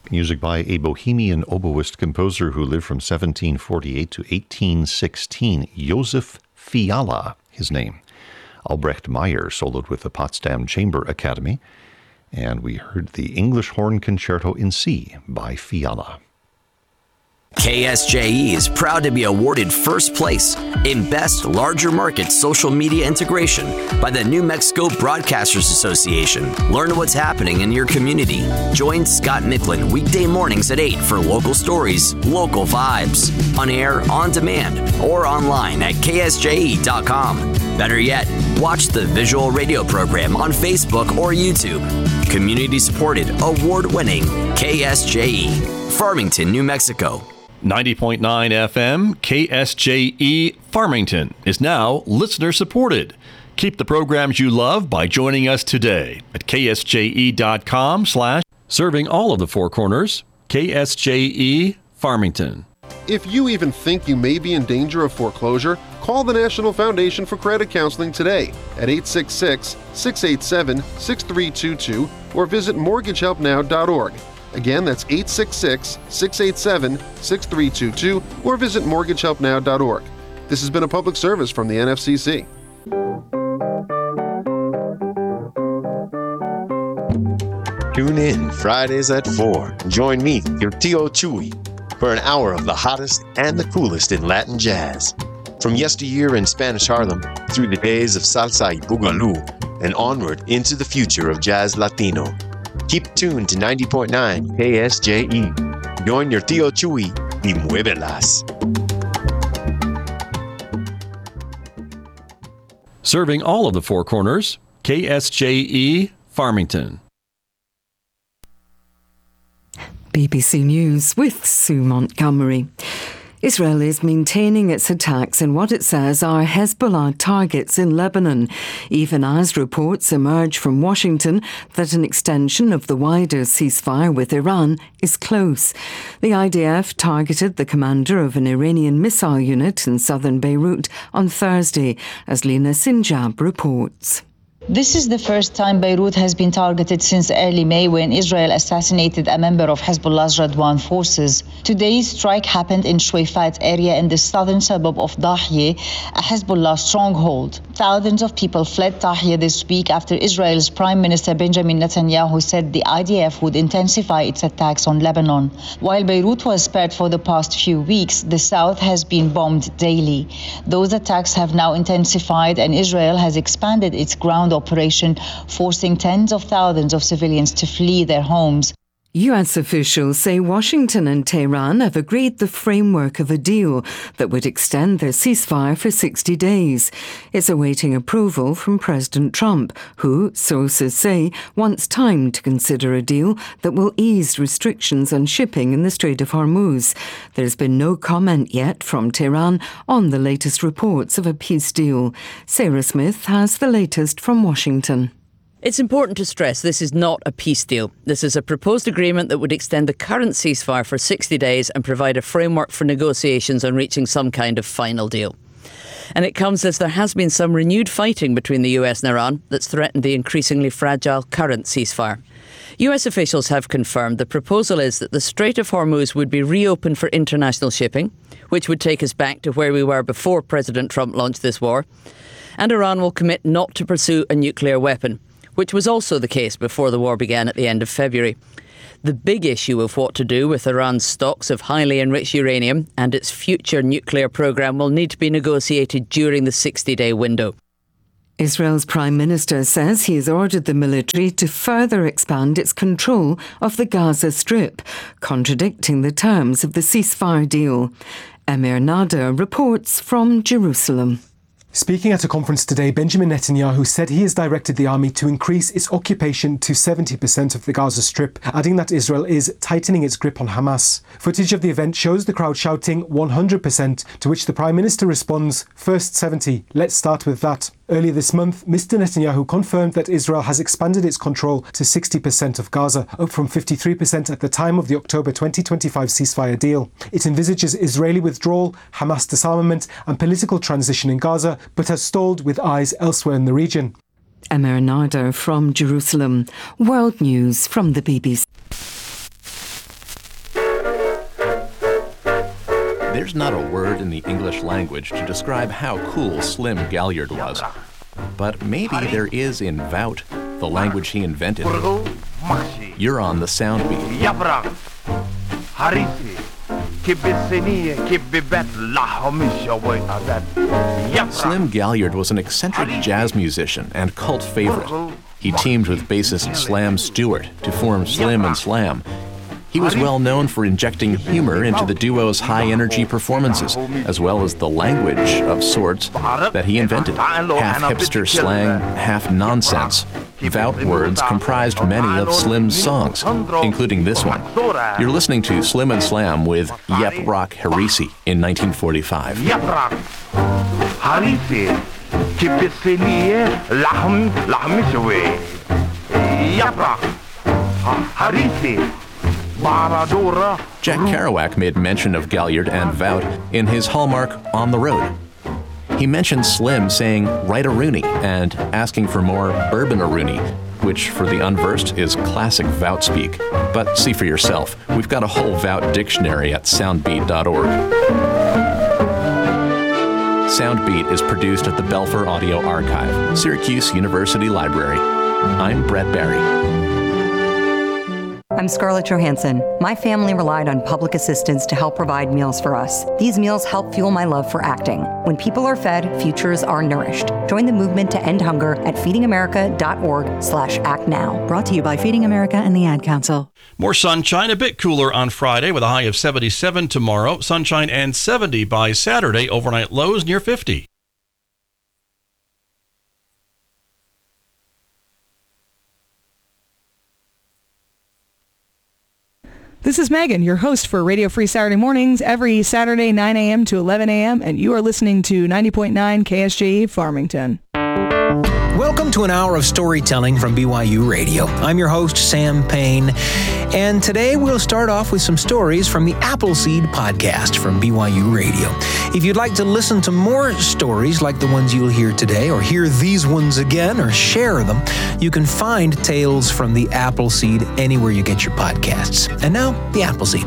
Music by a Bohemian oboist composer who lived from 1748 to 1816, Josef Fiala, his name. Albrecht Meyer soloed with the Potsdam Chamber Academy, and we heard the English Horn Concerto in C by Fiala. KSJE is proud to be awarded first place in Best Larger Market Social Media Integration by the New Mexico Broadcasters Association. Learn what's happening in your community. Join Scott Micklin weekday mornings at 8 for local stories, local vibes, on air, on demand, or online at ksje.com. Better yet, watch the visual radio program on Facebook or YouTube. Community supported, award-winning KSJE, Farmington, New Mexico. 90.9 FM, KSJE Farmington is now listener supported. Keep the programs you love by joining us today at ksje.com/ serving all of the Four Corners, KSJE Farmington. If you even think you may be in danger of foreclosure, call the National Foundation for Credit Counseling today at 866-687-6322 or visit mortgagehelpnow.org. Again, that's 866-687-6322 or visit mortgagehelpnow.org. This has been a public service from the NFCC. Tune in Fridays at 4. Join me, your Tio Chuy, for an hour of the hottest and the coolest in Latin jazz. From yesteryear in Spanish Harlem through the days of salsa y boogaloo and onward into the future of jazz Latino. Keep tuned to 90.9 KSJE. Join your Tio Chuy y muévelas. Serving all of the Four Corners, KSJE Farmington. BBC News with Sue Montgomery. Israel is maintaining its attacks in what it says are Hezbollah targets in Lebanon, even as reports emerge from Washington that an extension of the wider ceasefire with Iran is close. The IDF targeted the commander of an Iranian missile unit in southern Beirut on Thursday, as Lena Sinjab reports. This is the first time Beirut has been targeted since early May, when Israel assassinated a member of Hezbollah's Radwan forces. Today's strike happened in Shweifat area in the southern suburb of Dahye, a Hezbollah stronghold. Thousands of people fled Dahye this week after Israel's Prime Minister Benjamin Netanyahu said the IDF would intensify its attacks on Lebanon. While Beirut was spared for the past few weeks, the south has been bombed daily. Those attacks have now intensified, and Israel has expanded its ground operation, forcing tens of thousands of civilians to flee their homes. US officials say Washington and Tehran have agreed the framework of a deal that would extend their ceasefire for 60 days. It's awaiting approval from President Trump, who, sources say, wants time to consider a deal that will ease restrictions on shipping in the Strait of Hormuz. There's been no comment yet from Tehran on the latest reports of a peace deal. Sarah Smith has the latest from Washington. It's important to stress this is not a peace deal. This is a proposed agreement that would extend the current ceasefire for 60 days and provide a framework for negotiations on reaching some kind of final deal. And it comes as there has been some renewed fighting between the US and Iran that's threatened the increasingly fragile current ceasefire. US officials have confirmed the proposal is that the Strait of Hormuz would be reopened for international shipping, which would take us back to where we were before President Trump launched this war. And Iran will commit not to pursue a nuclear weapon, which was also the case before the war began at the end of February. The big issue of what to do with Iran's stocks of highly enriched uranium and its future nuclear program will need to be negotiated during the 60-day window. Israel's Prime Minister says he has ordered the military to further expand its control of the Gaza Strip, contradicting the terms of the ceasefire deal. Emir Nader reports from Jerusalem. Speaking at a conference today, Benjamin Netanyahu said he has directed the army to increase its occupation to 70% of the Gaza Strip, adding that Israel is tightening its grip on Hamas. Footage of the event shows the crowd shouting 100%, to which the Prime Minister responds, "First 70, let's start with that." Earlier this month, Mr. Netanyahu confirmed that Israel has expanded its control to 60% of Gaza, up from 53% at the time of the October 2025 ceasefire deal. It envisages Israeli withdrawal, Hamas disarmament and political transition in Gaza, but has stalled with eyes elsewhere in the region. Emir Nader from Jerusalem. World News from the BBC. There's not a word in the English language to describe how cool Slim Gaillard was. But maybe there is in Vout, the language he invented. You're on the sound beat. Slim Gaillard was an eccentric jazz musician and cult favorite. He teamed with bassist Slam Stewart to form Slim and Slam. He was well known for injecting humor into the duo's high-energy performances, as well as the language of sorts that he invented. Half hipster slang, half nonsense. Vout words comprised many of Slim's songs, including this one. You're listening to Slim and Slam with Yep Rock Harisi in 1945. Yep Rock Harisi, Yep Rock Harisi. Jack Kerouac made mention of Gaillard and Vout in his hallmark On the Road. He mentioned Slim saying, "Right a Rooney," and asking for more bourbon a Rooney, which for the unversed is classic Vout speak. But see for yourself. We've got a whole Vout dictionary at soundbeat.org. Soundbeat is produced at the Belfer Audio Archive, Syracuse University Library. I'm Brett Barry. I'm Scarlett Johansson. My family relied on public assistance to help provide meals for us. These meals help fuel my love for acting. When people are fed, futures are nourished. Join the movement to end hunger at feedingamerica.org/actnow. Brought to you by Feeding America and the Ad Council. More sunshine, a bit cooler on Friday with a high of 77 tomorrow. Sunshine and 70 by Saturday. Overnight lows near 50. This is Megan, your host for Radio Free Saturday Mornings, every Saturday 9 a.m. to 11 a.m., and you are listening to 90.9 KSJE Farmington. Welcome to an hour of storytelling from BYU Radio. I'm your host, Sam Payne, and today we'll start off with some stories from the Appleseed podcast from BYU Radio. If you'd like to listen to more stories like the ones you'll hear today, or hear these ones again, or share them, you can find Tales from the Appleseed anywhere you get your podcasts. And now, the Appleseed.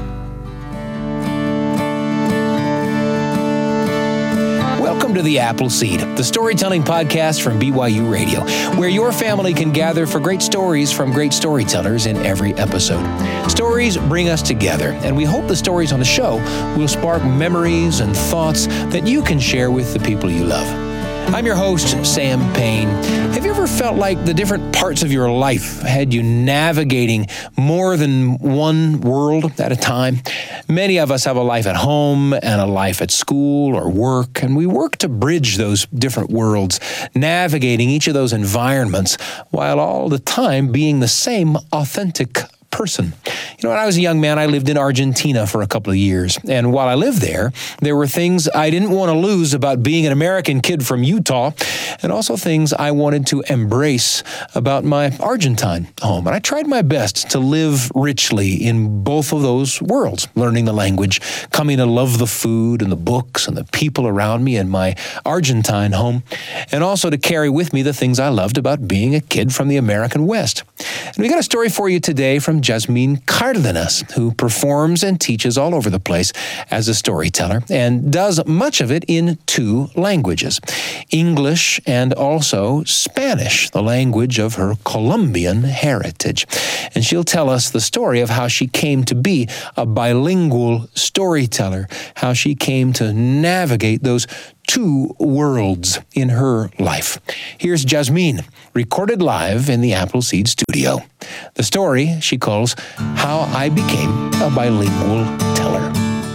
Welcome to the Appleseed, the storytelling podcast from BYU Radio, where your family can gather for great stories from great storytellers in every episode. Stories bring us together, and we hope the stories on the show will spark memories and thoughts that you can share with the people you love. I'm your host, Sam Payne. Have you ever felt like the different parts of your life had you navigating more than one world at a time? Many of us have a life at home and a life at school or work, and we work to bridge those different worlds, navigating each of those environments while all the time being the same authentic person. You know, when I was a young man, I lived in Argentina for a couple of years. And while I lived there, there were things I didn't want to lose about being an American kid from Utah, and also things I wanted to embrace about my Argentine home. And I tried my best to live richly in both of those worlds, learning the language, coming to love the food and the books and the people around me in my Argentine home, and also to carry with me the things I loved about being a kid from the American West. And we got a story for you today from Jasmine Cardenas, who performs and teaches all over the place as a storyteller and does much of it in two languages, English and also Spanish, the language of her Colombian heritage. And she'll tell us the story of how she came to be a bilingual storyteller, how she came to navigate those two worlds in her life. Here's Jasmine, recorded live in the Appleseed studio. The story she calls How I Became a Bilingual Teller.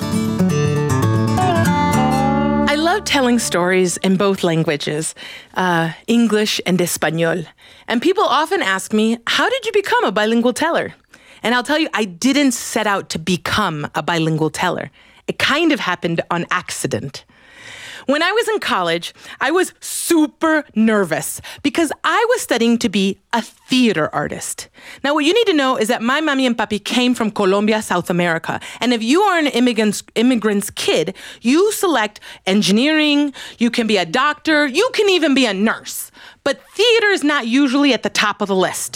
I love telling stories in both languages, English and Espanol. And people often ask me, how did you become a bilingual teller? And I'll tell you, I didn't set out to become a bilingual teller. It kind of happened on accident. When I was in college, I was super nervous because I was studying to be a theater artist. Now, what you need to know is that my mommy and papi came from Colombia, South America. And if you are an immigrant's kid, you select engineering, you can be a doctor, you can even be a nurse. But theater is not usually at the top of the list.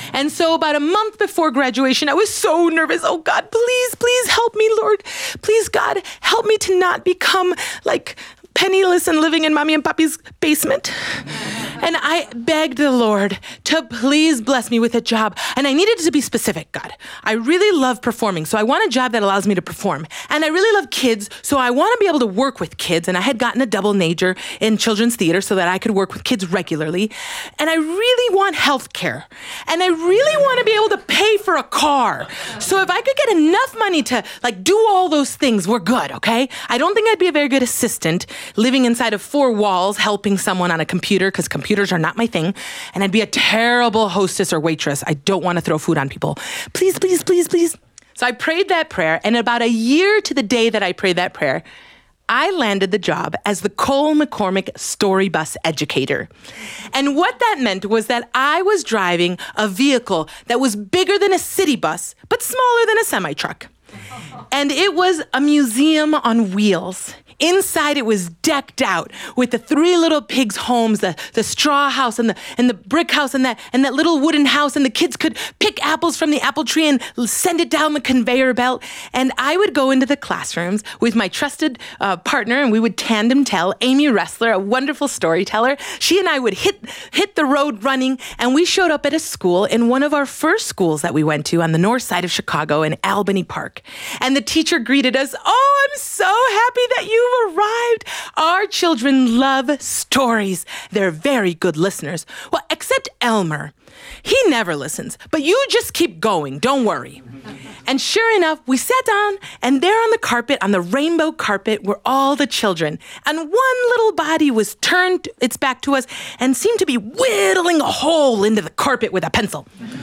And so about a month before graduation, I was so nervous. Oh God, please help me, Lord. Please, God, help me to not become like penniless and living in Mommy and Papi's basement. And I begged the Lord to please bless me with a job. And I needed to be specific, God. I really love performing, so I want a job that allows me to perform. And I really love kids, so I want to be able to work with kids. And I had gotten a double major in children's theater so that I could work with kids regularly. And I really want health care. And I really want to be able to pay for a car. So if I could get enough money to like do all those things, we're good, okay? I don't think I'd be a very good assistant living inside of four walls helping someone on a computer, because computers are not my thing. And I'd be a terrible hostess or waitress. I don't want to throw food on people. Please, please, please, please. So I prayed that prayer, and about a year to the day that I prayed that prayer, I landed the job as the Cole McCormick Story Bus Educator. And what that meant was that I was driving a vehicle that was bigger than a city bus, but smaller than a semi-truck. And it was a museum on wheels. Inside, it was decked out with the three little pigs' homes, the straw house and the brick house and that little wooden house, and the kids could pick apples from the apple tree and send it down the conveyor belt. And I would go into the classrooms with my trusted partner, and we would tandem tell. Amy Ressler, a wonderful storyteller. She and I would hit the road running, and we showed up at a school in one of our first schools that we went to on the north side of Chicago in Albany Park. And the teacher greeted us, "Oh, I'm so happy that you've arrived. Our children love stories. They're very good listeners." Well, except Elmer. He never listens, but you just keep going. Don't worry. And sure enough, we sat down, and there on the carpet, on the rainbow carpet, were all the children. And one little body was turned its back to us and seemed to be whittling a hole into the carpet with a pencil.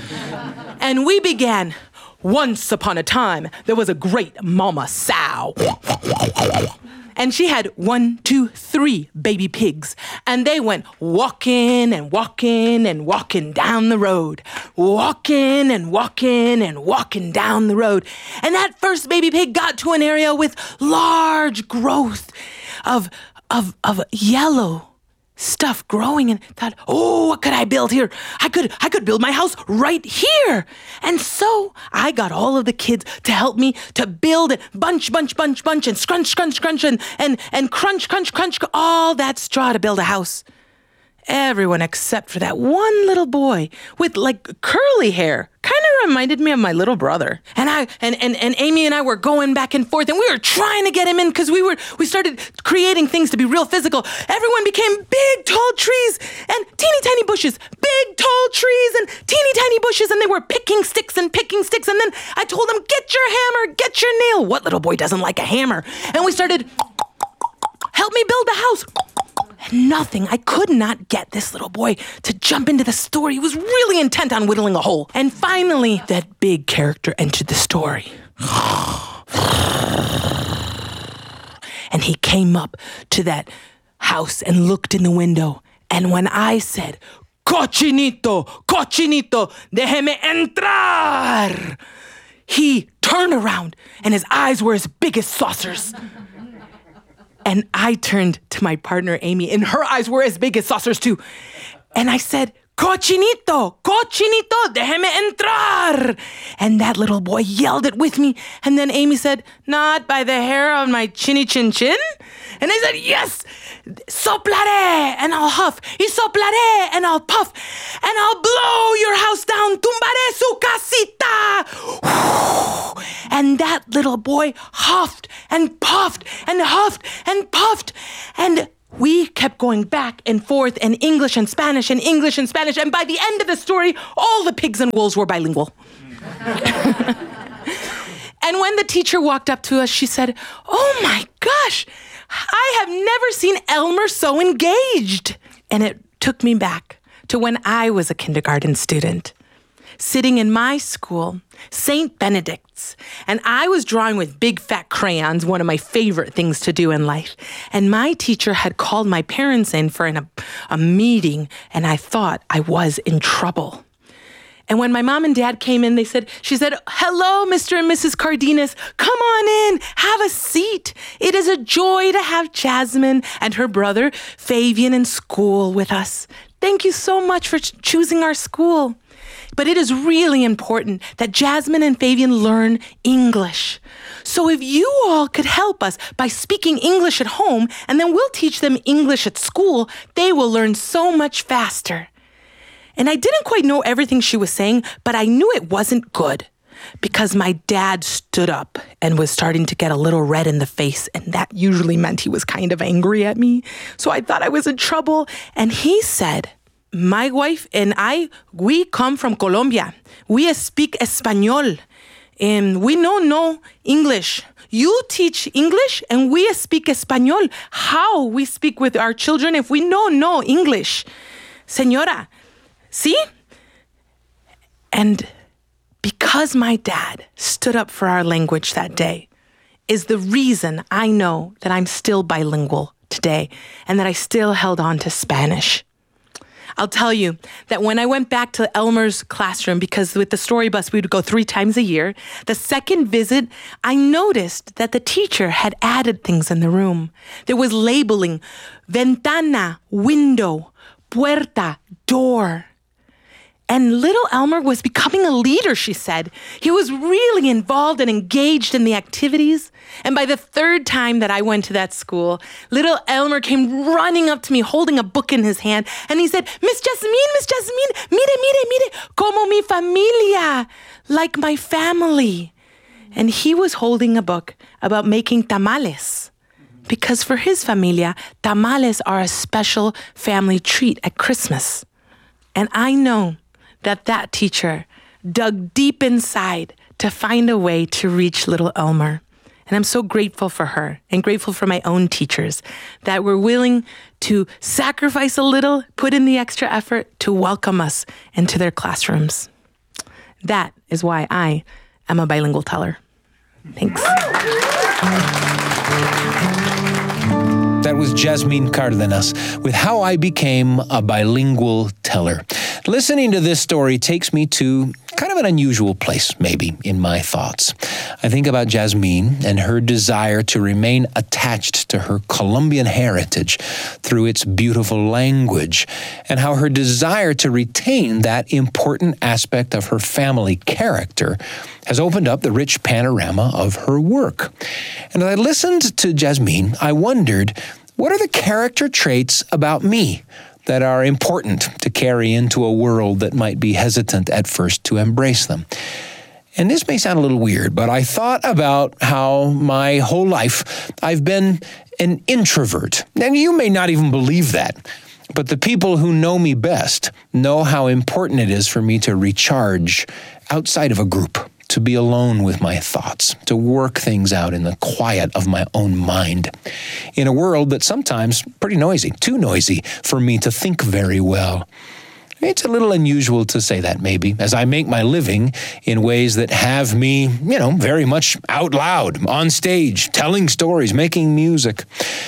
And we began. "Once upon a time, there was a great mama sow. And she had 1, 2, 3 baby pigs. And they went walking and walking and walking down the road. Walking and walking and walking down the road. And that first baby pig got to an area with large growth of yellow stuff growing, and thought, "Oh, what could I build here? I could build my house right here." And so I got all of the kids to help me to build it, bunch, and scrunch, and crunch, all that straw to build a house. Everyone except for that one little boy with like curly hair. Kind of reminded me of my little brother. And Amy and I were going back and forth, and we were trying to get him in because we started creating things to be real physical. Everyone became big, tall trees and teeny tiny bushes. Big, tall trees and teeny tiny bushes, and they were picking sticks. And then I told them, "Get your hammer, get your nail." What little boy doesn't like a hammer? And we started, "Help me build the house." And nothing. I could not get this little boy to jump into the story. He was really intent on whittling a hole. And finally, that big character entered the story. And he came up to that house and looked in the window. And when I said, "Cochinito, cochinito, déjeme entrar," he turned around and his eyes were as big as saucers. And I turned to my partner, Amy, and her eyes were as big as saucers too. And I said, "Cochinito, cochinito, déjeme entrar." And that little boy yelled it with me. And then Amy said, "Not by the hair on my chinny chin chin?" And I said, "Yes, soplaré, and I'll huff. Y soplaré, and I'll puff. And I'll blow your house down. Tumbaré su casita." And that little boy huffed and puffed and huffed and puffed. And we kept going back and forth in English and Spanish and English and Spanish. And by the end of the story, all the pigs and wolves were bilingual. And when the teacher walked up to us, she said, "Oh my gosh, I have never seen Elmer so engaged." And it took me back to when I was a kindergarten student, sitting in my school, St. Benedict's, and I was drawing with big fat crayons, one of my favorite things to do in life. And my teacher had called my parents in for a meeting, and I thought I was in trouble. And when my mom and dad came in, she said, "Hello, Mr. and Mrs. Cardenas. Come on in, have a seat. It is a joy to have Jasmine and her brother Fabian in school with us. Thank you so much for choosing our school." But it is really important that Jasmine and Fabian learn English. So if you all could help us by speaking English at home, and then we'll teach them English at school, they will learn so much faster. And I didn't quite know everything she was saying, but I knew it wasn't good, because my dad stood up and was starting to get a little red in the face, and that usually meant he was kind of angry at me. So I thought I was in trouble, and he said, my wife and I, we come from Colombia. We speak Espanol, and we don't know English. You teach English, and we speak Espanol. How we speak with our children if we don't know English? Señora, see? And because my dad stood up for our language that day is the reason I know that I'm still bilingual today and that I still held on to Spanish. I'll tell you that when I went back to Elmer's classroom, because with the story bus we would go 3 times a year, the second visit, I noticed that the teacher had added things in the room. There was labeling, ventana, window, puerta, door. And little Elmer was becoming a leader, she said. He was really involved and engaged in the activities. And by the 3rd time that I went to that school, little Elmer came running up to me holding a book in his hand. And he said, Miss Jasmine, mire, como mi familia, like my family. And he was holding a book about making tamales. Because for his familia, tamales are a special family treat at Christmas. And I know that teacher dug deep inside to find a way to reach little Elmer. And I'm so grateful for her and grateful for my own teachers that were willing to sacrifice a little, put in the extra effort to welcome us into their classrooms. That is why I am a bilingual teller. Thanks. That was Jasmine Cardenas with How I Became a Bilingual Teller. Listening to this story takes me to kind of an unusual place, maybe, in my thoughts. I think about Jasmine and her desire to remain attached to her Colombian heritage through its beautiful language, and how her desire to retain that important aspect of her family character has opened up the rich panorama of her work. And as I listened to Jasmine, I wondered, what are the character traits about me that are important to carry into a world that might be hesitant at first to embrace them? And this may sound a little weird, but I thought about how my whole life I've been an introvert. And you may not even believe that, but the people who know me best know how important it is for me to recharge outside of a group, to be alone with my thoughts, to work things out in the quiet of my own mind, in a world that's sometimes pretty noisy, too noisy for me to think very well. It's a little unusual to say that, maybe, as I make my living in ways that have me, very much out loud, on stage, telling stories, making music.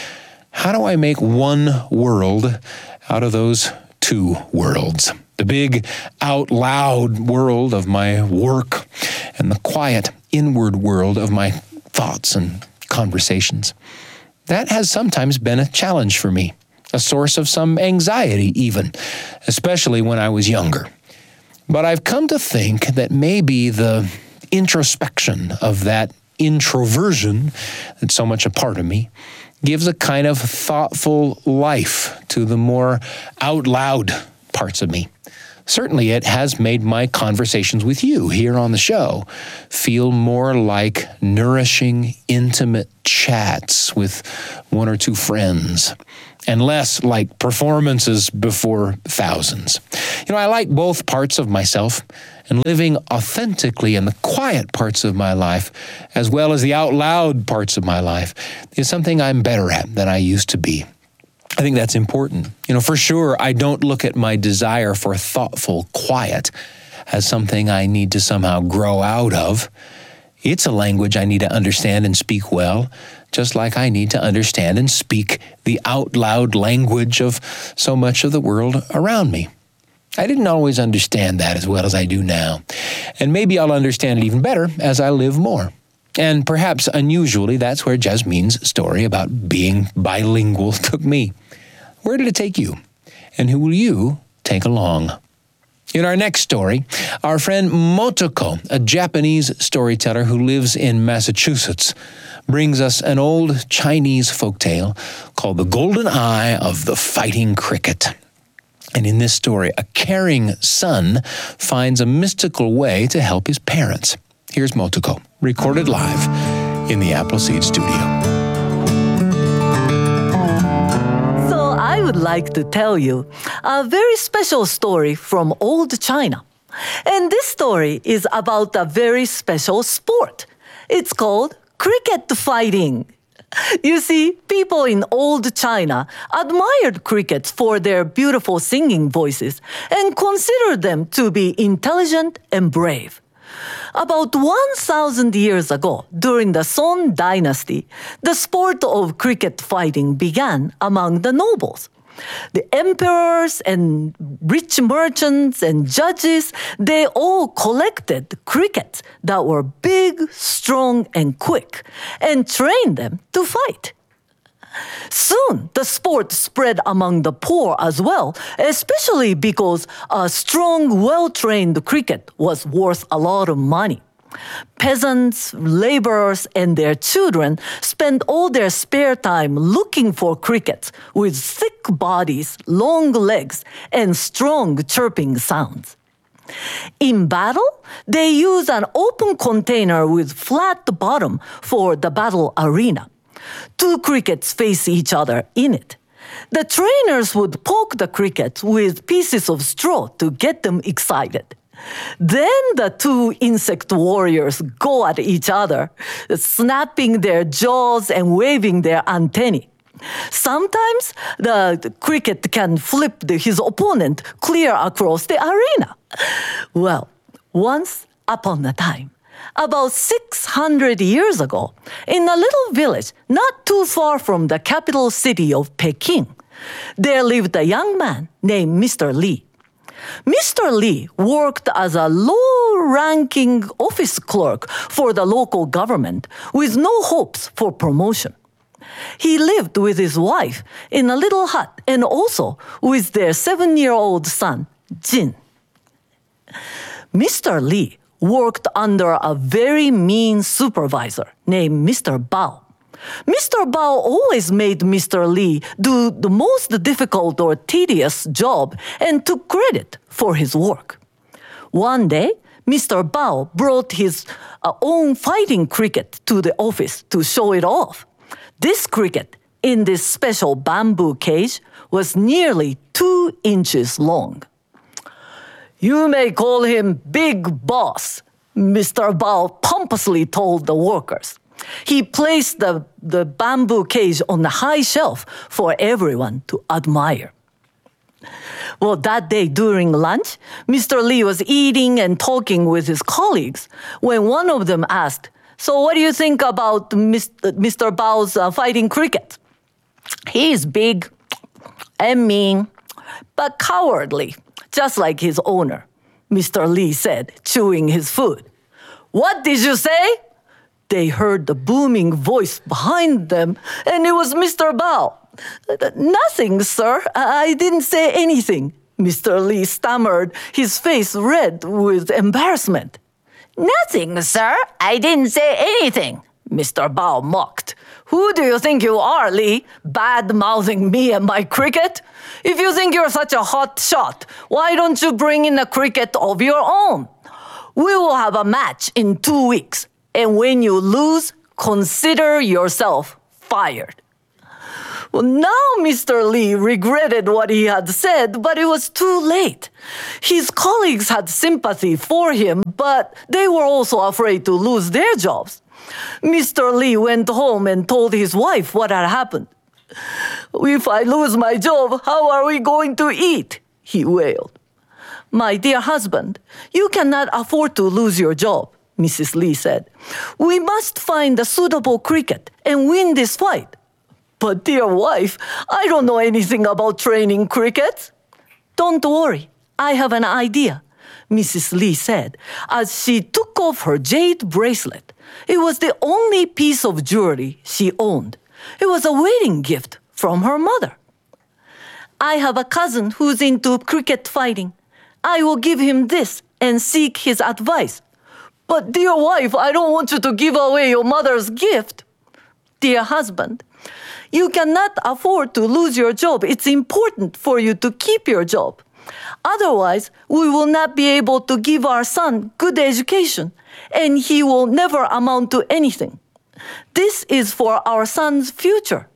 How do I make one world out of those 2 worlds? The big, out loud world of my work and the quiet, inward world of my thoughts and conversations. That has sometimes been a challenge for me, a source of some anxiety even, especially when I was younger. But I've come to think that maybe the introspection of that introversion that's so much a part of me gives a kind of thoughtful life to the more out loud parts of me. Certainly, it has made my conversations with you here on the show feel more like nourishing, intimate chats with 1 or 2 friends, and less like performances before thousands. I like both parts of myself, and living authentically in the quiet parts of my life, as well as the out loud parts of my life, is something I'm better at than I used to be. I think that's important. For sure, I don't look at my desire for thoughtful quiet as something I need to somehow grow out of. It's a language I need to understand and speak well, just like I need to understand and speak the out loud language of so much of the world around me. I didn't always understand that as well as I do now, and maybe I'll understand it even better as I live more. And perhaps unusually, that's where Jasmine's story about being bilingual took me. Where did it take you? And who will you take along? In our next story, our friend Motoko, a Japanese storyteller who lives in Massachusetts, brings us an old Chinese folktale called The Golden Eye of the Fighting Cricket. And in this story, a caring son finds a mystical way to help his parents. Here's Motoko, recorded live in the Appleseed studio. So I would like to tell you a very special story from old China. And this story is about a very special sport. It's called cricket fighting. You see, people in old China admired crickets for their beautiful singing voices and considered them to be intelligent and brave. About 1,000 years ago, during the Song dynasty, the sport of cricket fighting began among the nobles. The emperors and rich merchants and judges, they all collected crickets that were big, strong, and quick, and trained them to fight. Soon, the sport spread among the poor as well, especially because a strong, well-trained cricket was worth a lot of money. Peasants, laborers, and their children spend all their spare time looking for crickets with thick bodies, long legs, and strong chirping sounds. In battle, they use an open container with flat bottom for the battle arena. 2 crickets face each other in it. The trainers would poke the crickets with pieces of straw to get them excited. Then the 2 insect warriors go at each other, snapping their jaws and waving their antennae. Sometimes the cricket can flip his opponent clear across the arena. Well, once upon a time, about 600 years ago, in a little village not too far from the capital city of Peking, there lived a young man named Mr. Li. Mr. Li worked as a low-ranking office clerk for the local government with no hopes for promotion. He lived with his wife in a little hut and also with their 7-year-old son, Jin. Mr. Li worked under a very mean supervisor named Mr. Bao. Mr. Bao always made Mr. Li do the most difficult or tedious job and took credit for his work. One day, Mr. Bao brought his own fighting cricket to the office to show it off. This cricket, in this special bamboo cage, was nearly 2 inches long. "You may call him Big Boss," Mr. Bao pompously told the workers. He placed the bamboo cage on the high shelf for everyone to admire. Well, that day during lunch, Mr. Li was eating and talking with his colleagues when one of them asked, "So what do you think about Mr. Bao's fighting cricket?" "He's big and mean, but cowardly, just like his owner," Mr. Li said, chewing his food. "What did you say?" They heard the booming voice behind them, and it was Mr. Bao. "Nothing, sir. I didn't say anything," Mr. Li stammered, his face red with embarrassment. "Nothing, sir. I didn't say anything," Mr. Bao mocked. "Who do you think you are, Li, bad-mouthing me and my cricket? If you think you're such a hot shot, why don't you bring in a cricket of your own? We will have a match in 2 weeks. And when you lose, consider yourself fired." Well, now Mr. Li regretted what he had said, but it was too late. His colleagues had sympathy for him, but they were also afraid to lose their jobs. Mr. Li went home and told his wife what had happened. "If I lose my job, how are we going to eat?" he wailed. "My dear husband, you cannot afford to lose your job," Mrs. Li said. "We must find a suitable cricket and win this fight." "But dear wife, I don't know anything about training crickets." "Don't worry, I have an idea," Mrs. Li said as she took off her jade bracelet. It was the only piece of jewelry she owned. It was a wedding gift from her mother. "I have a cousin who's into cricket fighting. I will give him this and seek his advice. But dear wife, I don't want you to give away your mother's gift. Dear husband, you cannot afford to lose your job. It's important for you to keep your job. Otherwise, we will not be able to give our son good education, and he will never amount to anything. This is for our son's future.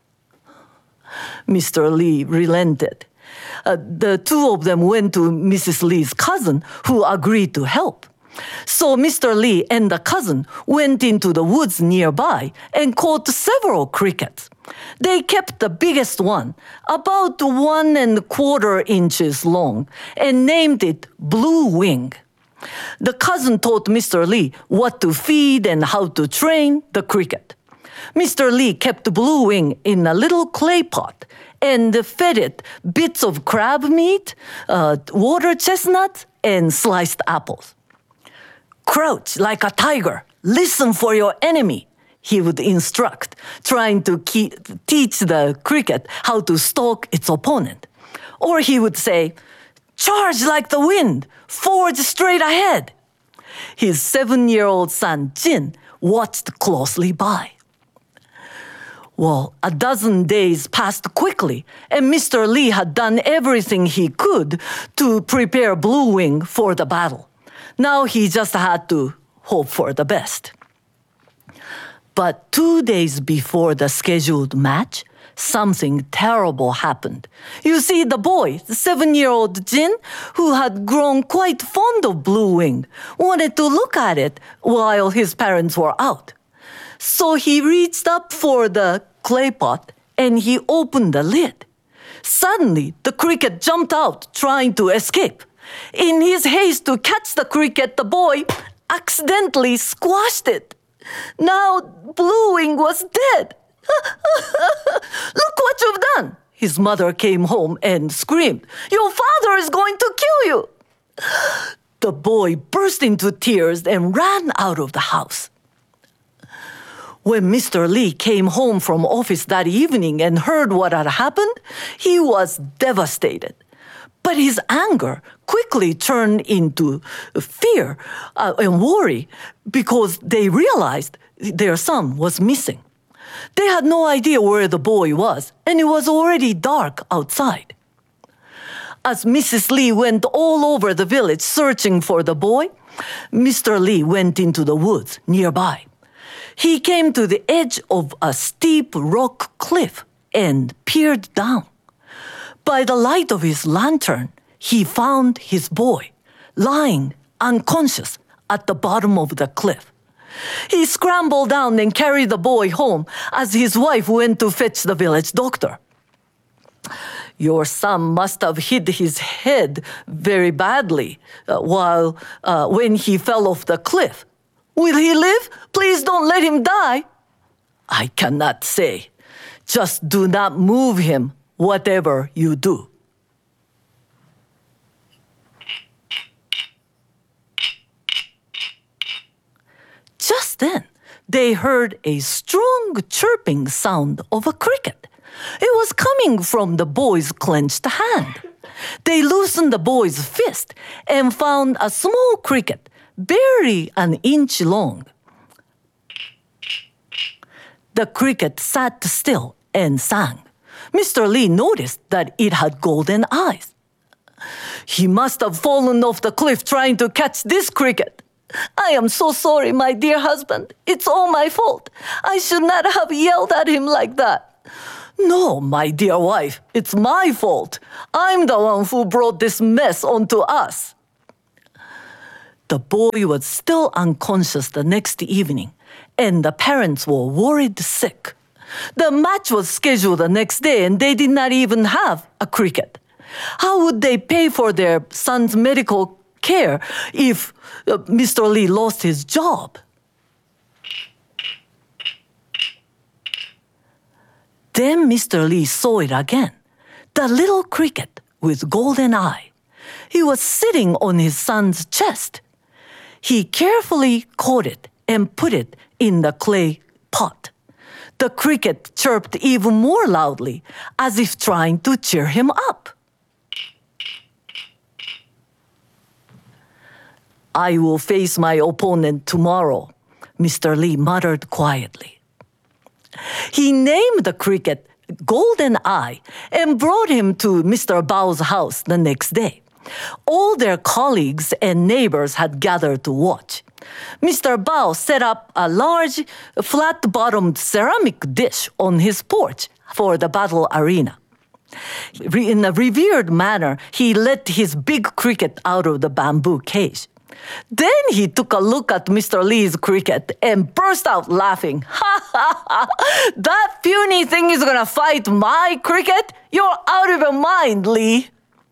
Mr. Lee relented. The two of them went to Mrs. Lee's cousin, who agreed to help. So Mr. Lee and the cousin went into the woods nearby and caught several crickets. They kept the biggest one, about 1¼ inches long, and named it Blue Wing. The cousin taught Mr. Lee what to feed and how to train the cricket. Mr. Lee kept Blue Wing in a little clay pot and fed it bits of crab meat, water chestnuts, and sliced apples. Crouch like a tiger, listen for your enemy, he would instruct, trying to teach the cricket how to stalk its opponent. Or he would say, charge like the wind, forge straight ahead. His 7-year-old son, Jin, watched closely by. Well, a dozen days passed quickly, and Mr. Lee had done everything he could to prepare Blue Wing for the battle. Now he just had to hope for the best. But 2 days before the scheduled match, something terrible happened. You see, the boy, the 7-year-old Jin, who had grown quite fond of Blue Wing, wanted to look at it while his parents were out. So he reached up for the clay pot and he opened the lid. Suddenly, the cricket jumped out, trying to escape. In his haste to catch the cricket, the boy accidentally squashed it. Now Blue Wing was dead. Look what you've done! His mother came home and screamed, your father is going to kill you! The boy burst into tears and ran out of the house. When Mr. Lee came home from office that evening and heard what had happened, he was devastated. But his anger quickly turned into fear and worry because they realized their son was missing. They had no idea where the boy was, and it was already dark outside. As Mrs. Lee went all over the village searching for the boy, Mr. Lee went into the woods nearby. He came to the edge of a steep rock cliff and peered down. By the light of his lantern, he found his boy lying unconscious at the bottom of the cliff. He scrambled down and carried the boy home as his wife went to fetch the village doctor. Your son must have hit his head very badly when he fell off the cliff. Will he live? Please don't let him die. I cannot say. Just do not move him, whatever you do. Just then, they heard a strong chirping sound of a cricket. It was coming from the boy's clenched hand. They loosened the boy's fist and found a small cricket, barely an inch long. The cricket sat still and sang. Mr. Lee noticed that it had golden eyes. He must have fallen off the cliff trying to catch this cricket. I am so sorry, my dear husband. It's all my fault. I should not have yelled at him like that. No, my dear wife, it's my fault. I'm the one who brought this mess onto us. The boy was still unconscious the next evening, and the parents were worried sick. The match was scheduled the next day, and they did not even have a cricket. How would they pay for their son's medical care if Mr. Lee lost his job? Then Mr. Lee saw it again, the little cricket with golden eye. He was sitting on his son's chest. He carefully caught it and put it in the clay pot. The cricket chirped even more loudly, as if trying to cheer him up. I will face my opponent tomorrow, Mr. Lee muttered quietly. He named the cricket Golden Eye and brought him to Mr. Bao's house the next day. All their colleagues and neighbors had gathered to watch. Mr. Bao set up a large, flat-bottomed ceramic dish on his porch for the battle arena. In a revered manner, he let his big cricket out of the bamboo cage. Then he took a look at Mr. Lee's cricket and burst out laughing. Ha ha ha! That puny thing is gonna fight my cricket? You're out of your mind, Lee!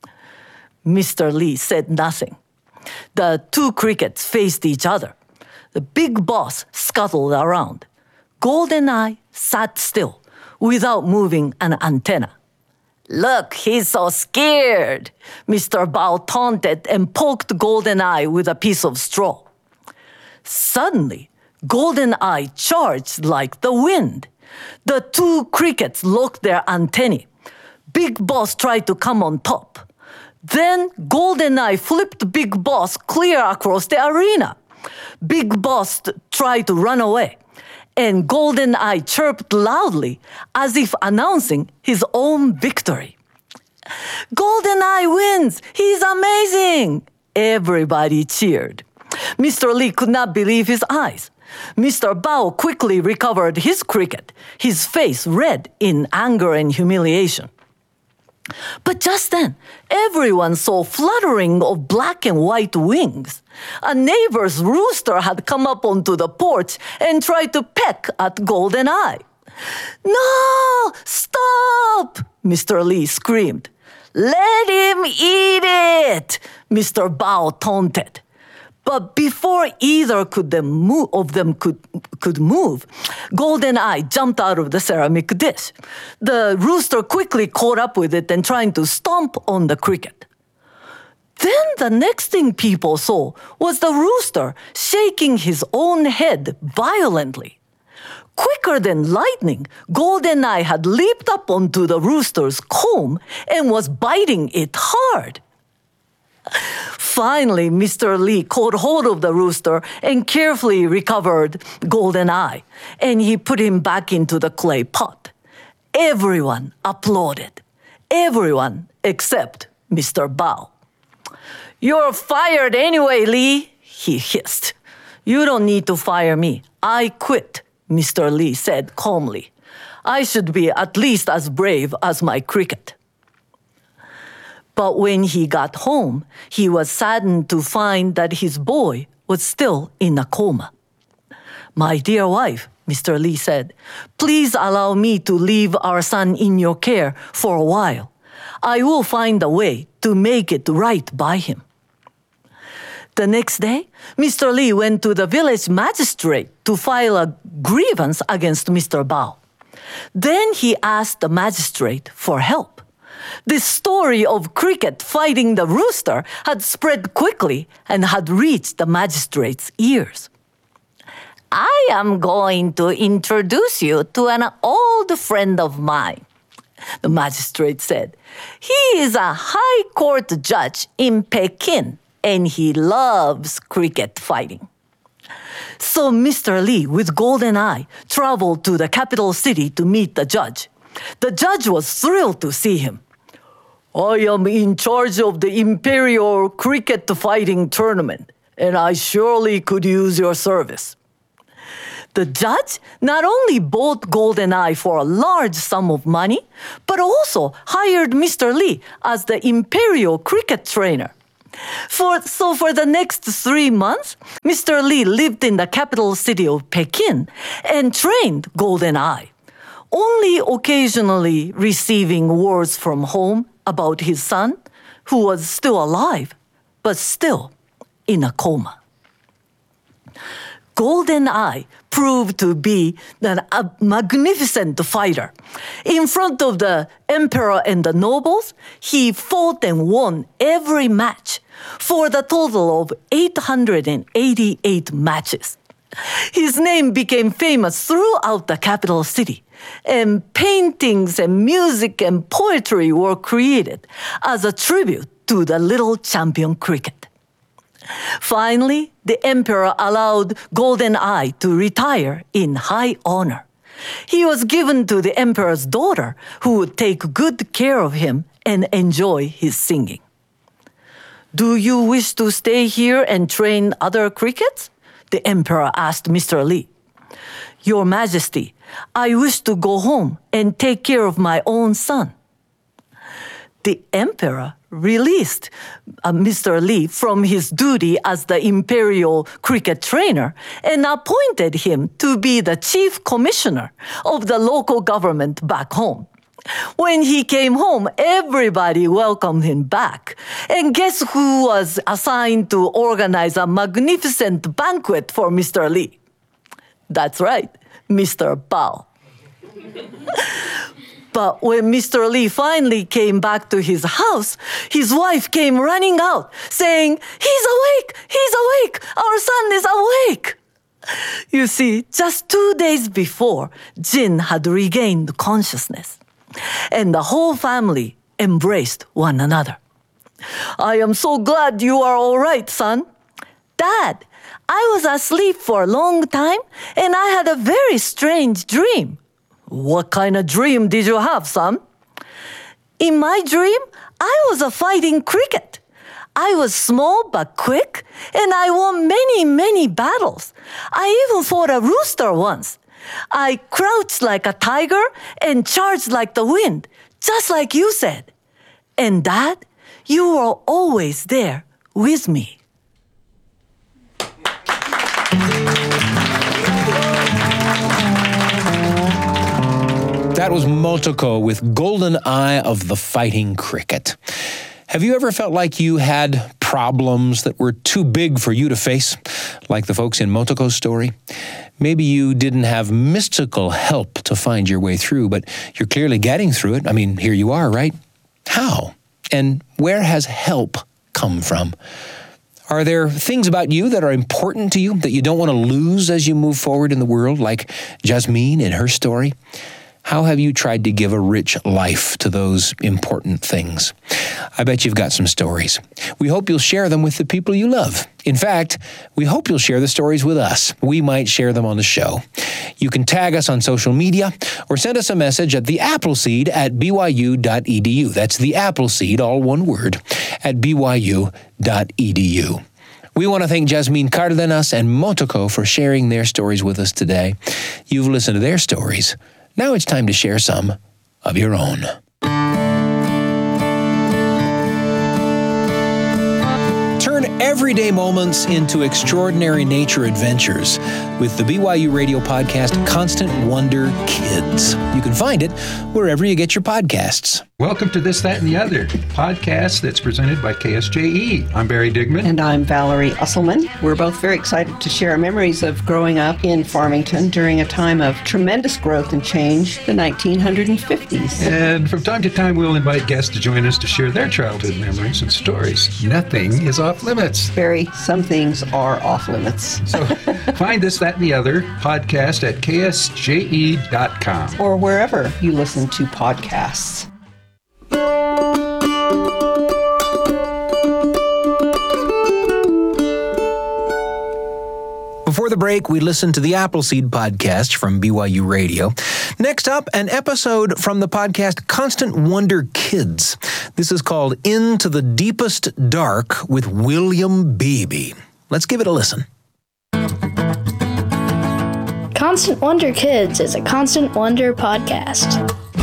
Mr. Lee said nothing. The two crickets faced each other. The big boss scuttled around. Goldeneye sat still, without moving an antenna. Look, he's so scared, Mr. Bao taunted and poked Goldeneye with a piece of straw. Suddenly, Goldeneye charged like the wind. The two crickets locked their antennae. Big Boss tried to come on top. Then Goldeneye flipped Big Boss clear across the arena. Big Boss tried to run away, and Goldeneye chirped loudly as if announcing his own victory. Goldeneye wins! He's amazing! Everybody cheered. Mr. Lee could not believe his eyes. Mr. Bao quickly recovered his cricket, his face red in anger and humiliation. But just then, everyone saw fluttering of black and white wings. A neighbor's rooster had come up onto the porch and tried to peck at Goldeneye. No! Stop! Mr. Lee screamed. Let him eat it! Mr. Bao taunted. But before either of them could move, Goldeneye jumped out of the ceramic dish. The rooster quickly caught up with it and tried to stomp on the cricket. Then the next thing people saw was the rooster shaking his own head violently. Quicker than lightning, Goldeneye had leaped up onto the rooster's comb and was biting it hard. Finally, Mr. Lee caught hold of the rooster and carefully recovered Goldeneye, and he put him back into the clay pot. Everyone applauded. Everyone except Mr. Bao. You're fired anyway, Lee, he hissed. You don't need to fire me. I quit, Mr. Lee said calmly. I should be at least as brave as my cricket. But when he got home, he was saddened to find that his boy was still in a coma. My dear wife, Mr. Lee said, please allow me to leave our son in your care for a while. I will find a way to make it right by him. The next day, Mr. Lee went to the village magistrate to file a grievance against Mr. Bao. Then he asked the magistrate for help. The story of cricket fighting the rooster had spread quickly and had reached the magistrate's ears. I am going to introduce you to an old friend of mine, the magistrate said. He is a high court judge in Peking, and he loves cricket fighting. So Mr. Lee, with Goldeneye, traveled to the capital city to meet the judge. The judge was thrilled to see him. I am in charge of the Imperial Cricket Fighting Tournament, and I surely could use your service. The judge not only bought Goldeneye for a large sum of money, but also hired Mr. Lee as the Imperial Cricket trainer. For the next 3 months, Mr. Lee lived in the capital city of Peking and trained Goldeneye, only occasionally receiving words from home about his son, who was still alive, but still in a coma. Goldeneye proved to be a magnificent fighter. In front of the emperor and the nobles, he fought and won every match for the total of 888 matches. His name became famous throughout the capital city, and paintings and music and poetry were created as a tribute to the little champion cricket. Finally, the emperor allowed Golden Eye to retire in high honor. He was given to the emperor's daughter, who would take good care of him and enjoy his singing. "Do you wish to stay here and train other crickets?" the emperor asked Mr. Li. "Your Majesty, I wish to go home and take care of my own son." The emperor released Mr. Li from his duty as the imperial cricket trainer and appointed him to be the chief commissioner of the local government back home. When he came home, everybody welcomed him back. And guess who was assigned to organize a magnificent banquet for Mr. Li? That's right, Mr. Bao. But when Mr. Li finally came back to his house, his wife came running out, saying, "He's awake! He's awake! Our son is awake!" You see, just 2 days before, Jin had regained consciousness, and the whole family embraced one another. "I am so glad you are all right, son." "Dad, I was asleep for a long time, and I had a very strange dream." "What kind of dream did you have, son?" "In my dream, I was a fighting cricket. I was small but quick, and I won many, many battles. I even fought a rooster once. I crouched like a tiger and charged like the wind, just like you said. And Dad, you were always there with me." That was Motoko with Golden Eye of the Fighting Cricket. Have you ever felt like you had problems that were too big for you to face, like the folks in Motoko's story? Maybe you didn't have mystical help to find your way through, but you're clearly getting through it. I mean, here you are, right? How? And where has help come from? Are there things about you that are important to you that you don't want to lose as you move forward in the world, like Jasmine in her story? How have you tried to give a rich life to those important things? I bet you've got some stories. We hope you'll share them with the people you love. In fact, we hope you'll share the stories with us. We might share them on the show. You can tag us on social media or send us a message at theappleseed@byu.edu. That's the Appleseed, all one word, at byu.edu. We want to thank Jasmine Cardenas and Motoko for sharing their stories with us today. You've listened to their stories. Now it's time to share some of your own. Turn everyday moments into extraordinary nature adventures with the BYU radio podcast, Constant Wonder Kids. You can find it wherever you get your podcasts. Welcome to This, That, and the Other, podcast that's presented by KSJE. I'm Barry Digman. And I'm Valerie Usselman. We're both very excited to share our memories of growing up in Farmington during a time of tremendous growth and change, the 1950s. And from time to time, we'll invite guests to join us to share their childhood memories and stories. Nothing is off limits. Barry, some things are off limits. So find This, That, and the Other podcast at ksje.com. Or wherever you listen to podcasts. Before the break, we listened to the Appleseed podcast from BYU Radio. Next up, an episode from the podcast Constant Wonder Kids. This is called Into the Deepest Dark with William Beebe. Let's give it a listen. Constant Wonder Kids is a Constant Wonder podcast.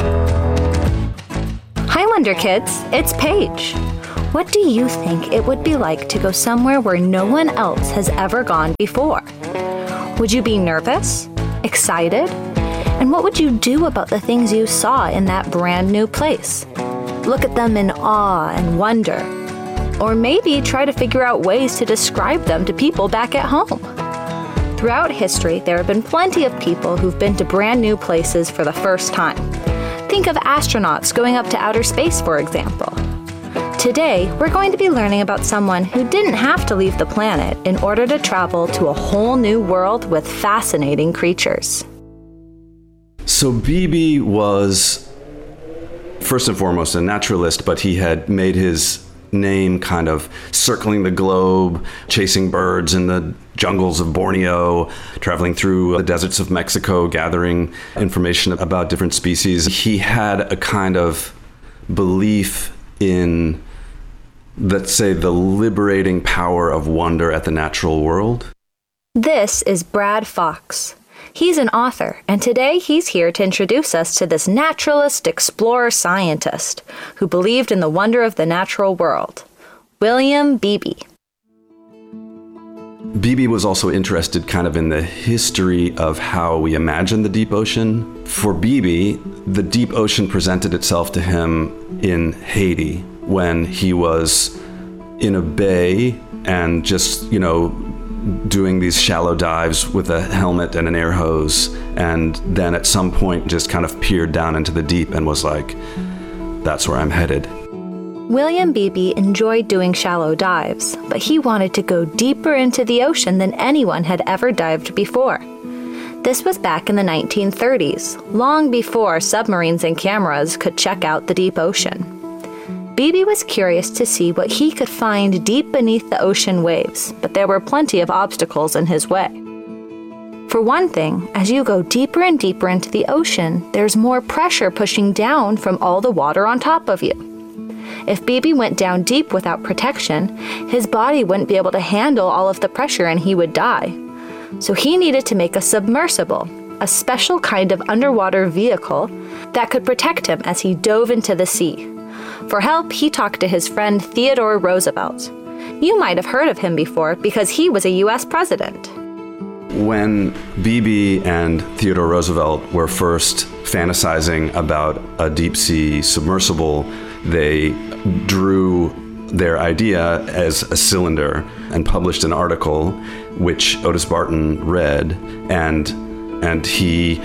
Hi, Wonder Kids. It's Paige. What do you think it would be like to go somewhere where no one else has ever gone before? Would you be nervous? Excited? And what would you do about the things you saw in that brand new place? Look at them in awe and wonder. Or maybe try to figure out ways to describe them to people back at home. Throughout history, there have been plenty of people who've been to brand new places for the first time. Think of astronauts going up to outer space, for example. Today, we're going to be learning about someone who didn't have to leave the planet in order to travel to a whole new world with fascinating creatures. So Beebe was, first and foremost, a naturalist, but he had made his name kind of circling the globe, chasing birds in the jungles of Borneo, traveling through the deserts of Mexico, gathering information about different species. He had a kind of belief in, let's say, the liberating power of wonder at the natural world. This is Brad Fox. He's an author, and today he's here to introduce us to this naturalist, explorer, scientist who believed in the wonder of the natural world, William Beebe. Beebe was also interested kind of in the history of how we imagine the deep ocean. For Beebe, the deep ocean presented itself to him in Haiti when he was in a bay and just, doing these shallow dives with a helmet and an air hose, and then at some point just kind of peered down into the deep and was like, that's where I'm headed. William Beebe enjoyed doing shallow dives, but he wanted to go deeper into the ocean than anyone had ever dived before. This was back in the 1930s, long before submarines and cameras could check out the deep ocean. Beebe was curious to see what he could find deep beneath the ocean waves, but there were plenty of obstacles in his way. For one thing, as you go deeper and deeper into the ocean, there's more pressure pushing down from all the water on top of you. If Beebe went down deep without protection, his body wouldn't be able to handle all of the pressure and he would die. So he needed to make a submersible, a special kind of underwater vehicle that could protect him as he dove into the sea. For help, he talked to his friend Theodore Roosevelt. You might have heard of him before because he was a U.S. president. When Beebe and Theodore Roosevelt were first fantasizing about a deep-sea submersible, they drew their idea as a cylinder and published an article which Otis Barton read, and he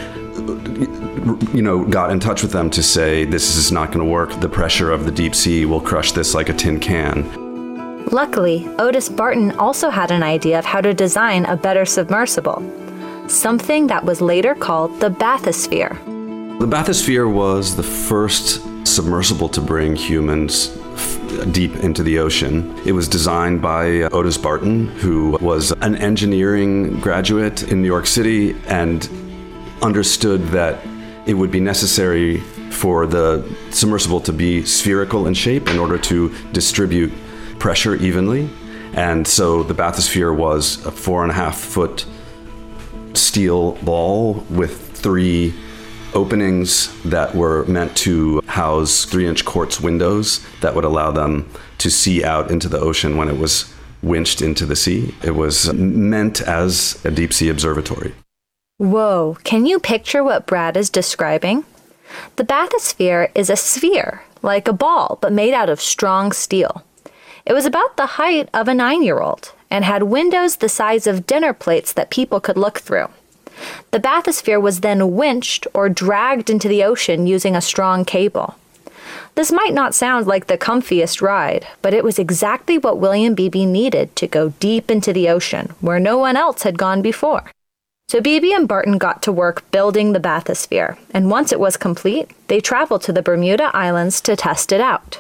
got in touch with them to say, this is not going to work. The pressure of the deep sea will crush this like a tin can. Luckily, Otis Barton also had an idea of how to design a better submersible, something that was later called the bathysphere. The bathysphere was the first submersible to bring humans deep into the ocean. It was designed by Otis Barton, who was an engineering graduate in New York City and understood that it would be necessary for the submersible to be spherical in shape in order to distribute pressure evenly. And so the bathysphere was a 4.5-foot steel ball with 3 openings that were meant to house 3-inch quartz windows that would allow them to see out into the ocean when it was winched into the sea. It was meant as a deep sea observatory. Whoa, can you picture what Brad is describing? The bathysphere is a sphere, like a ball, but made out of strong steel. It was about the height of a 9-year-old and had windows the size of dinner plates that people could look through. The bathysphere was then winched or dragged into the ocean using a strong cable. This might not sound like the comfiest ride, but it was exactly what William Beebe needed to go deep into the ocean, where no one else had gone before. So Beebe and Barton got to work building the bathysphere, and once it was complete, they traveled to the Bermuda Islands to test it out.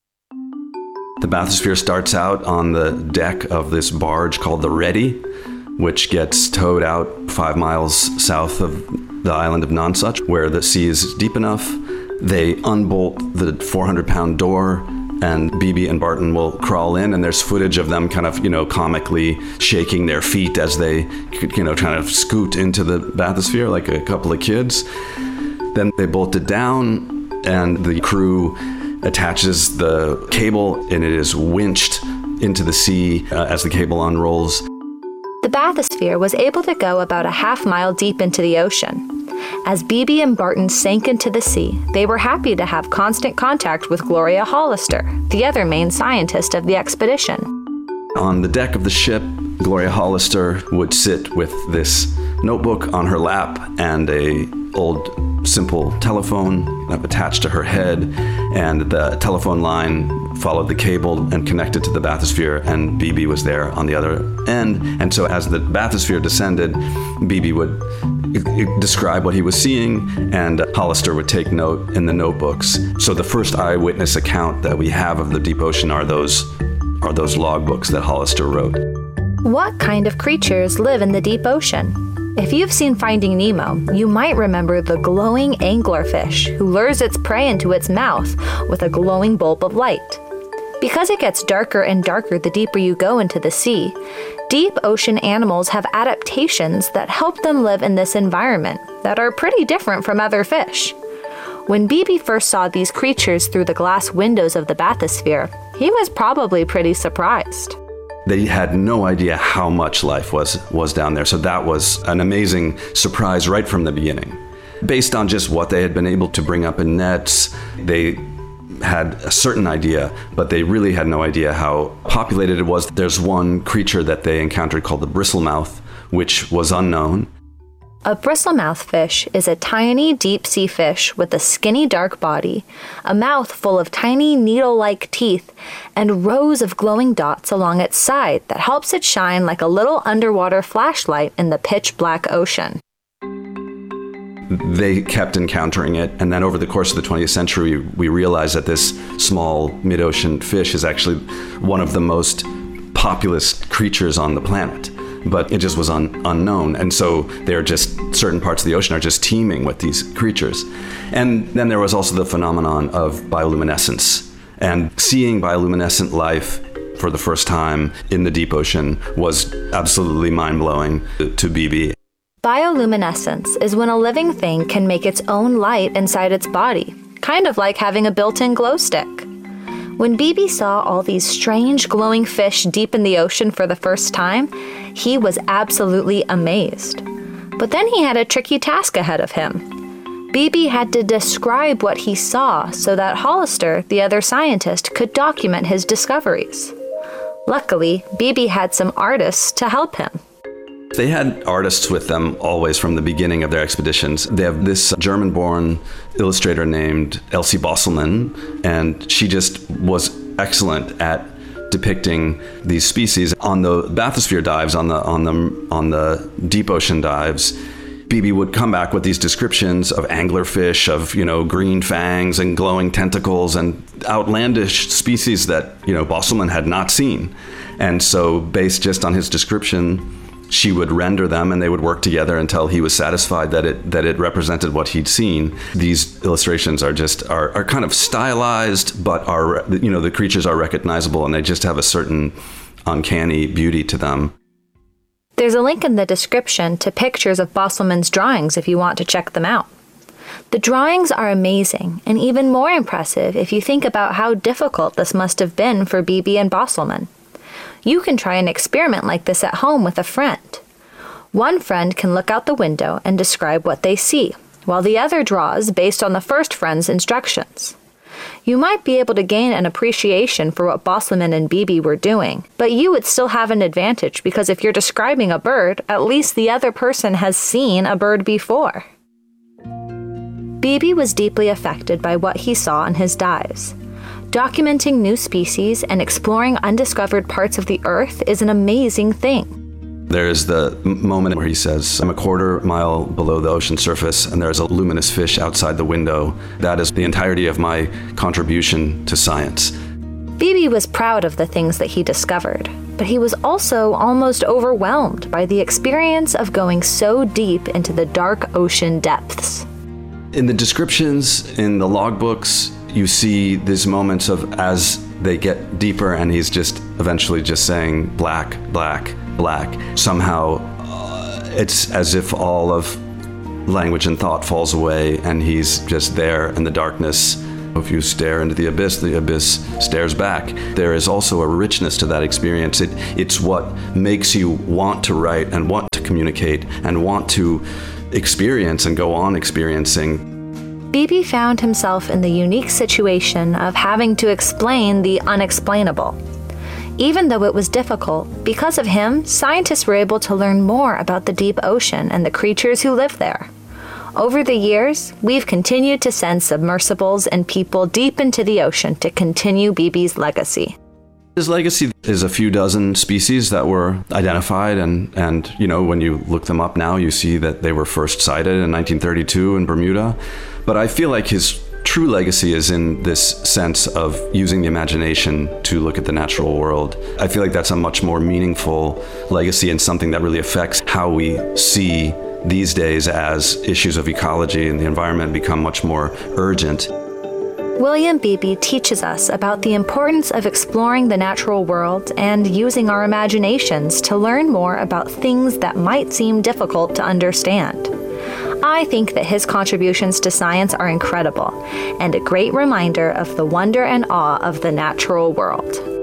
The bathysphere starts out on the deck of this barge called the Ready, which gets towed out 5 miles south of the island of Nonsuch, where the sea is deep enough. They unbolt the 400-pound door, and Beebe and Barton will crawl in, and there's footage of them kind of, comically shaking their feet as they, trying to scoot into the bathysphere like a couple of kids. Then they bolt it down, and the crew attaches the cable, and it is winched into the sea as the cable unrolls. The bathysphere was able to go about a half-mile deep into the ocean. As Beebe and Barton sank into the sea, they were happy to have constant contact with Gloria Hollister, the other main scientist of the expedition. On the deck of the ship, Gloria Hollister would sit with this notebook on her lap and a old simple telephone attached to her head, and the telephone line followed the cable and connected to the bathysphere, and Beebe was there on the other end. And so as the bathysphere descended, Beebe would describe what he was seeing, and Hollister would take note in the notebooks. So the first eyewitness account that we have of the deep ocean are those logbooks that Hollister wrote. What kind of creatures live in the deep ocean? If you've seen Finding Nemo, you might remember the glowing anglerfish who lures its prey into its mouth with a glowing bulb of light. Because it gets darker and darker the deeper you go into the sea, deep ocean animals have adaptations that help them live in this environment that are pretty different from other fish. When Beebe first saw these creatures through the glass windows of the bathysphere, he was probably pretty surprised. They had no idea how much life was down there, so that was an amazing surprise right from the beginning. Based on just what they had been able to bring up in nets, they had a certain idea, but they really had no idea how populated it was. There's one creature that they encountered called the bristlemouth, which was unknown. A bristlemouth fish is a tiny deep-sea fish with a skinny dark body, a mouth full of tiny needle-like teeth, and rows of glowing dots along its side that helps it shine like a little underwater flashlight in the pitch-black ocean. They kept encountering it, and then over the course of the 20th century, we realized that this small mid-ocean fish is actually one of the most populous creatures on the planet. But it just was unknown. And so certain parts of the ocean are just teeming with these creatures. And then there was also the phenomenon of bioluminescence. And seeing bioluminescent life for the first time in the deep ocean was absolutely mind-blowing to Beebe. Bioluminescence is when a living thing can make its own light inside its body, kind of like having a built-in glow stick. When Beebe saw all these strange glowing fish deep in the ocean for the first time, he was absolutely amazed. But then he had a tricky task ahead of him. Beebe had to describe what he saw so that Hollister, the other scientist, could document his discoveries. Luckily, Beebe had some artists to help him. They had artists with them always from the beginning of their expeditions. They have this German-born illustrator named Elsie Bosselmann, and she just was excellent at depicting these species. On the bathysphere dives, on the deep ocean dives, Beebe would come back with these descriptions of anglerfish, of green fangs and glowing tentacles and outlandish species that Bosselmann had not seen. And so, based just on his description, she would render them, and they would work together until he was satisfied that it represented what he'd seen. These illustrations are kind of stylized, but the creatures are recognizable, and they just have a certain uncanny beauty to them. There's a link in the description to pictures of Bosselmann's drawings if you want to check them out. The drawings are amazing, and even more impressive if you think about how difficult this must have been for Beebe and Bosselmann. You can try an experiment like this at home with a friend. One friend can look out the window and describe what they see, while the other draws based on the first friend's instructions. You might be able to gain an appreciation for what Bosselmann and Beebe were doing, but you would still have an advantage because if you're describing a bird, at least the other person has seen a bird before. Beebe was deeply affected by what he saw on his dives. Documenting new species and exploring undiscovered parts of the Earth is an amazing thing. There's the moment where he says, I'm a quarter mile below the ocean surface, and there's a luminous fish outside the window. That is the entirety of my contribution to science. Beebe was proud of the things that he discovered, but he was also almost overwhelmed by the experience of going so deep into the dark ocean depths. In the descriptions, in the logbooks, you see these moments of as they get deeper, and he's just eventually just saying black, black, black. Somehow it's as if all of language and thought falls away, and he's just there in the darkness. If you stare into the abyss stares back. There is also a richness to that experience. It's what makes you want to write and want to communicate and want to experience and go on experiencing. Beebe found himself in the unique situation of having to explain the unexplainable. Even though it was difficult, because of him, scientists were able to learn more about the deep ocean and the creatures who live there. Over the years, we've continued to send submersibles and people deep into the ocean to continue Beebe's legacy. His legacy is a few dozen species that were identified, and when you look them up now, you see that they were first sighted in 1932 in Bermuda. But I feel like his true legacy is in this sense of using the imagination to look at the natural world. I feel like that's a much more meaningful legacy and something that really affects how we see these days as issues of ecology and the environment become much more urgent. William Beebe teaches us about the importance of exploring the natural world and using our imaginations to learn more about things that might seem difficult to understand. I think that his contributions to science are incredible and a great reminder of the wonder and awe of the natural world.